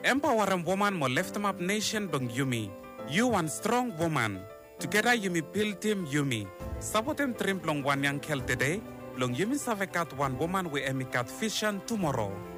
Empower a woman mo lift them up nation bang Yumi. You one strong woman. Together Yumi build team Yumi. Sabotem trim plong one young kel today. Long Yumi savekat one woman we emikat fission tomorrow.